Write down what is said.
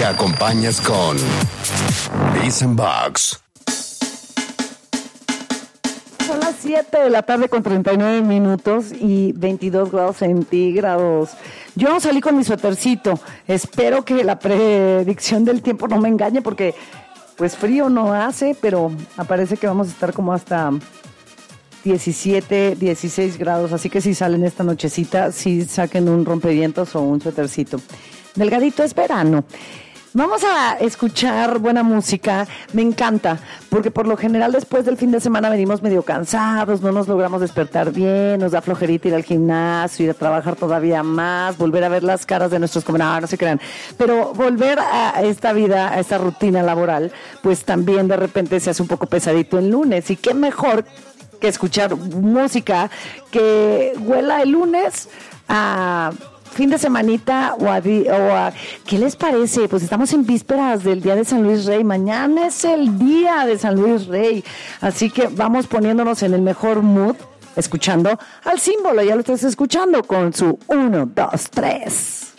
que acompañas con Listen Box. Son las 7 de la tarde con 39 minutos y 22 grados centígrados. Yo no salí con mi suétercito. Espero que la predicción del tiempo no me engañe porque pues frío no hace, pero aparece que vamos a estar como hasta 17, 16 grados. Así que si salen esta nochecita, sí saquen un rompevientos o un suétercito. Delgadito, es verano. Vamos a escuchar buena música, me encanta, porque por lo general después del fin de semana venimos medio cansados, no nos logramos despertar bien, nos da flojerita ir al gimnasio, ir a trabajar todavía más, volver a ver las caras de nuestros compañeros, no se crean, pero volver a esta vida, a esta rutina laboral, pues también de repente se hace un poco pesadito el lunes, y qué mejor que escuchar música que huela el lunes a fin de semanita o a ¿qué les parece? Pues estamos en vísperas del día de San Luis Rey, mañana es el día de San Luis Rey, así que vamos poniéndonos en el mejor mood, escuchando al símbolo, ya lo estás escuchando con su 1, 2, 3.